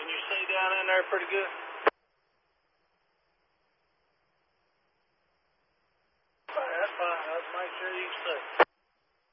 you see down in there pretty good? All right, that's fine. Let's make sure you see.